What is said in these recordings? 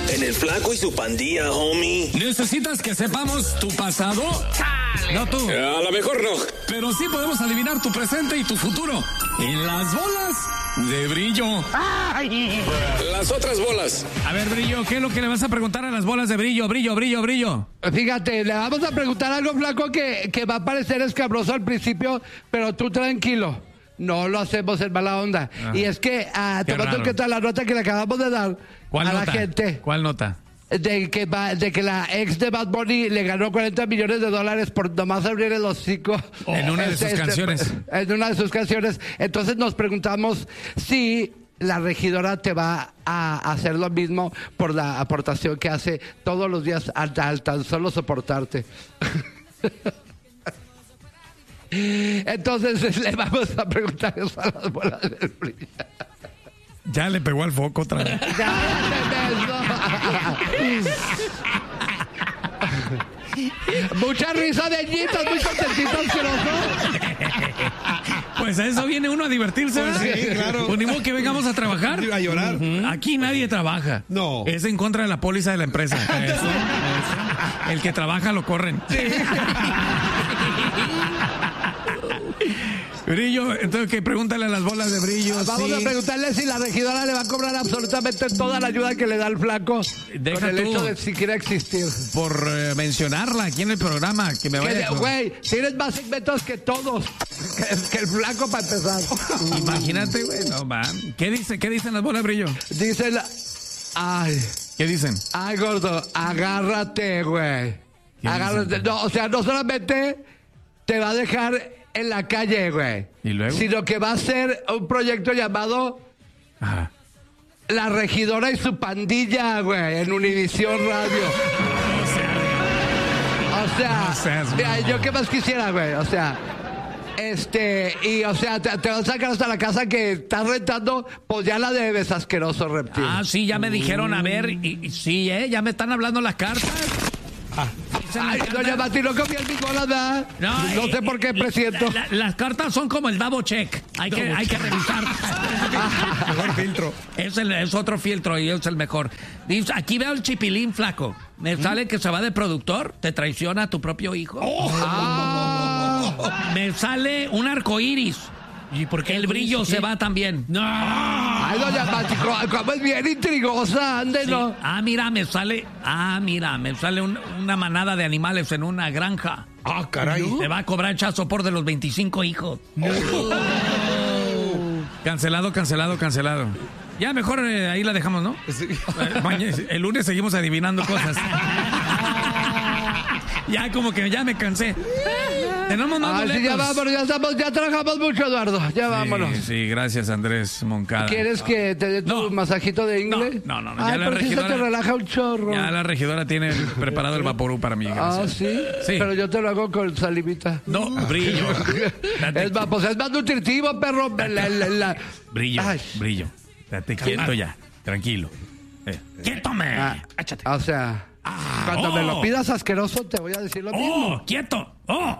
En el Flaco y su pandilla, homie. ¿Necesitas que sepamos tu pasado? No tú. A lo mejor no. Pero sí podemos adivinar tu presente y tu futuro. En las bolas de Brillo. Las otras bolas. A ver, Brillo, ¿qué es lo que le vas a preguntar a las bolas de Brillo? Brillo. Fíjate, le vamos a preguntar algo, Flaco, que va a parecer escabroso al principio, pero tú tranquilo. No lo hacemos en mala onda. Ajá. Y es que, tomando en cuenta la nota que le acabamos de dar a la gente. ¿Cuál nota? De que la ex de Bad Bunny le ganó $40 millones por nomás abrir el hocico. En una de sus canciones. En una de sus canciones. Entonces nos preguntamos si la regidora te va a hacer lo mismo por la aportación que hace todos los días al tan solo soportarte. Entonces le vamos a preguntar eso a las bolas del Brillo. Ya le pegó al foco otra vez. Mucha risa de ñitas, muy contentito, asqueroso. Pues a eso viene uno a divertirse. Pues sí, claro. Pues ni modo que vengamos a trabajar. A llorar. Aquí nadie trabaja. No. Es en contra de la póliza de la empresa. Eso. El que trabaja lo corren. Sí. Brillo, entonces que pregúntale a las bolas de Brillo. Vamos a preguntarle si la regidora le va a cobrar absolutamente toda la ayuda que le da el Flaco. Deja con el tú. hecho de siquiera existir. Por mencionarla aquí en el programa, que me vaya. Güey, tienes más segmentos que todos. Que el Flaco para empezar. Imagínate, güey. No, man. ¿Qué dicen las bolas de Brillo? Dicen, ay, ¿Qué dicen? ay, gordo, agárrate, güey. ¿Qué Agárrate. dicen? No, o sea, no solamente te va a dejar en la calle, güey. ¿Y luego? Sino que va a ser un proyecto llamado Ajá. La Regidora y su Pandilla, güey, en Univisión Radio. O sea, mira, yo qué más quisiera, güey, o sea, y o sea, te van a sacar hasta la casa que estás rentando, pues ya la debes, asqueroso reptil. Ah, sí, ya me dijeron, a ver, y sí, ya me están hablando las cartas. Ay, doña Mati, no confía en mi bola, ¿verdad? No sé por qué presiento. Las cartas son como el double check. Hay que revisar. Mejor filtro. Es otro filtro y es el mejor. Dice, aquí veo el chipilín, Flaco. Me sale que se va de productor, te traiciona a tu propio hijo. Me sale un arcoíris. ¿Y por qué el Brillo se va también? ¡No! Ay, doña Mati, como es bien intrigosa, ande, Sí. ¿no? Mira, me sale una manada de animales en una granja. Ah, caray. Te va a cobrar el sopor de los 25 hijos. Cancelado. Ya mejor ahí la dejamos, ¿no? Sí. El lunes seguimos adivinando cosas. Ya como que ya me cansé. Tenemos más boletos. Sí, ya vámonos, ya trabajamos mucho, Eduardo. Ya vámonos. Sí, gracias, Andrés Moncada. ¿Quieres que te dé tu masajito de inglés? No. Ay, pero si se te relaja un chorro. Ya la regidora tiene preparado el vaporú para mí. Gracias. ¿Sí? Sí. Pero yo te lo hago con salivita. No, Brillo. Es más nutritivo, perro. Brillo. Date quieto ya. Tranquilo. ¡Quieto, me! Échate. O sea, cuando me lo pidas asqueroso, te voy a decir lo mismo. ¡Quieto!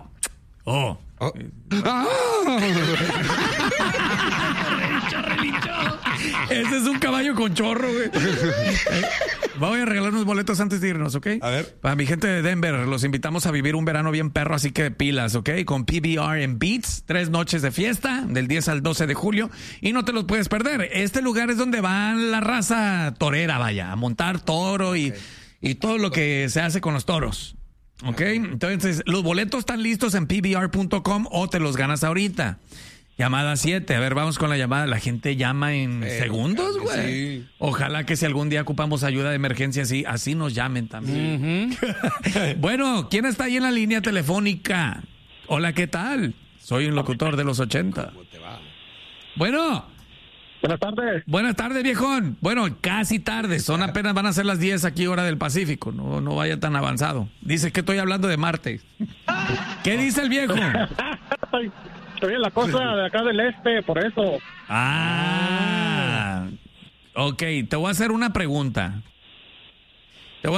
Ese es un caballo con chorro, güey. Voy a regalar unos boletos antes de irnos, ¿ok? A ver. Para mi gente de Denver, los invitamos a vivir un verano bien perro, así que pilas, ¿ok? Con PBR en Beats, 3 noches de fiesta, del 10 al 12 de julio, y no te los puedes perder. Este lugar es donde va la raza torera, vaya, a montar toro y todo lo que se hace con los toros. ¿Ok? Entonces, los boletos están listos en pbr.com o te los ganas ahorita. Llamada 7. A ver, vamos con la llamada. La gente llama en segundos, güey. Sí. Ojalá que si algún día ocupamos ayuda de emergencia, así nos llamen también. Bueno, ¿quién está ahí en la línea telefónica? Hola, ¿qué tal? Soy un locutor de los 80. ¿Cómo te va? Bueno. Buenas tardes. Buenas tardes, viejón. Bueno, casi tarde. Apenas van a ser las 10 aquí, hora del Pacífico. No vaya tan avanzado. Dice que estoy hablando de Marte. ¿Qué dice el viejo? Estoy en la costa de acá del este, por eso. Ok, te voy a hacer una pregunta. Si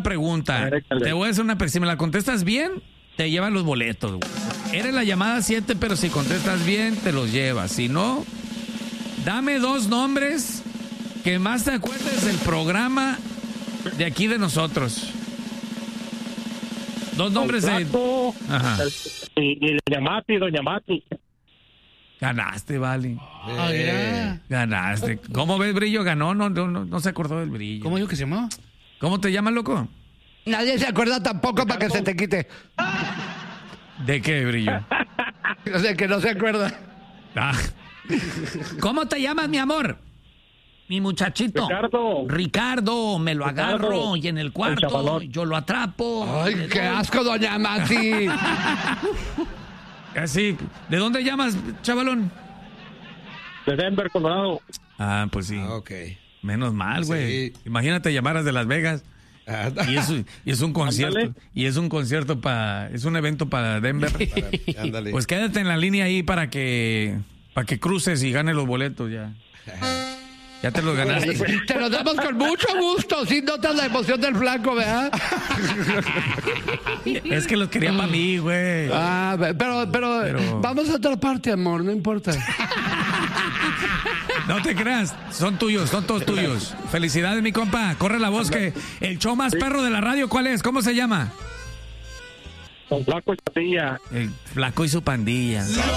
me la contestas bien, te llevan los boletos, güey. Eres la llamada 7, pero si contestas bien, te los llevas. Si no, dame 2 nombres que más te acuerdes del programa de aquí de nosotros. Dos nombres de... Flaco, Ajá. y Doña Mati. Ganaste, vale. Ah, mira. Ganaste. ¿Cómo ves, Brillo? Ganó, no se acordó del Brillo. ¿Cómo dijo que se llamaba? ¿Cómo te llamas, loco? Nadie se acuerda tampoco para que se te quite. ¿De qué, Brillo? O sea, que no se acuerda. Ah. ¿Cómo te llamas, mi amor? Mi muchachito. Ricardo, me lo agarro y en el cuarto chavalón. yo lo atrapo. Ay, qué asco, doña Mati. Así. ¿De dónde llamas, chavalón? De Denver, Colorado. Ah, pues sí. Ah, ok. Menos mal, güey. Sí. Imagínate llamaras de Las Vegas. Ah, Y es un concierto. Ándale. Y es un concierto es un evento para Denver. ándale. Pues quédate en la línea ahí para que cruces y ganes los boletos ya. Ya te los ganaste. Te lo damos con mucho gusto. Si notas la emoción del flaco, ¿verdad? Es que los quería para mí, güey. Ah, pero vamos a otra parte, amor, no importa. No te creas, son tuyos, son todos tuyos. Felicidades, mi compa. Corre la voz que el show más perro de la radio, ¿cuál es? ¿Cómo se llama? Con Flaco y Patilla. El Flaco y su pandilla.